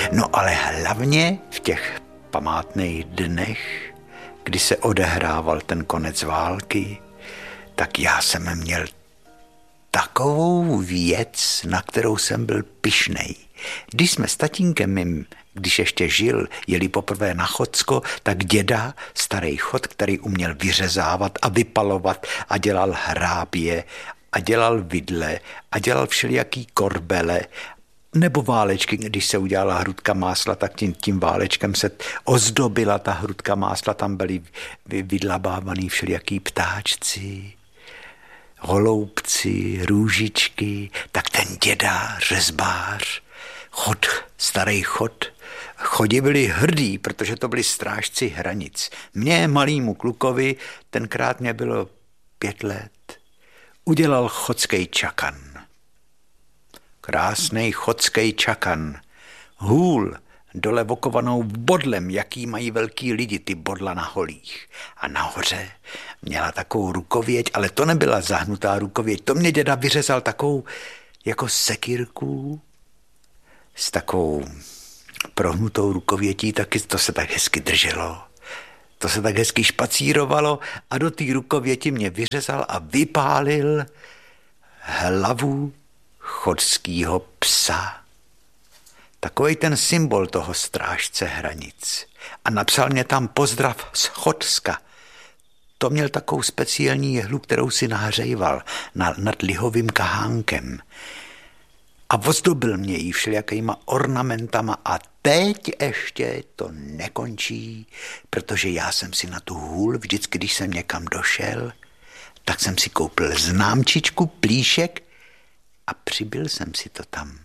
No ale hlavně v těch památných dnech, kdy se odehrával ten konec války, tak já jsem měl takovou věc, na kterou jsem byl pyšnej. Když jsme s tatínkem mým, když ještě žil, jeli poprvé na Chocko, tak děda, starý chod, který uměl vyřezávat a vypalovat a dělal hrábě a dělal vidle a dělal všelijaký korbele nebo válečky. Když se udělala hrudka másla, tak tím válečkem se ozdobila ta hrudka másla, tam byly vydlabávaný všelijaký ptáčci, holoubci, růžičky, tak ten děda, řezbář, starý chod, chodi byli hrdí, protože to byli strážci hranic. Mně, malýmu klukovi, tenkrát mě bylo 5 let, udělal chodský čakan. Krásnej chodský čakan. Hůl, dole okovanou bodlem, jaký mají velký lidi, ty bodla na holích. A nahoře měla takovou rukověď, ale to nebyla zahnutá rukověď, to mě děda vyřezal takovou jako sekírku s takovou prohnutou rukovětí, taky to se tak hezky drželo. To se tak hezky špacírovalo a do té rukověti mě vyřezal a vypálil hlavu chodskýho psa. Takovej ten symbol toho strážce hranic. A napsal mě tam pozdrav z Chodska. To měl takovou speciální jehlu, kterou si nahřejval nad lihovým kahánkem. A ozdobil mě jí všelijakýma ornamentama a teď ještě to nekončí, protože já jsem si na tu hůl, vždycky, když jsem někam došel, tak jsem si koupil známčičku, plíšek a přibyl jsem si to tam.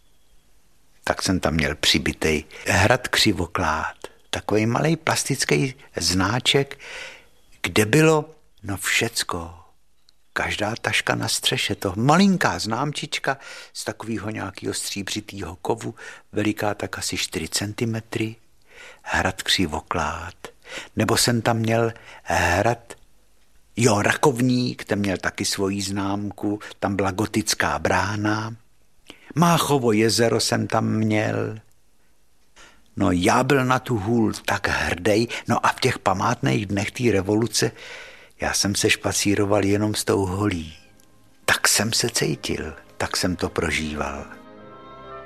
Tak jsem tam měl přibitej hrad Křivoklád, takový malý plastický znáček, kde bylo všecko. Každá taška na střeše, to malinká známčička z takového nějakého stříbřitýho kovu, veliká tak asi 4 cm, hrad Křivoklád. Nebo jsem tam měl hrad, Rakovník, ten měl taky svoji známku, tam byla gotická brána. Máchovo jezero jsem tam měl. No já byl na tu hůl tak hrdej, no a v těch památných dnech té revoluce já jsem se špacíroval jenom s tou holí. Tak jsem se cítil, tak jsem to prožíval.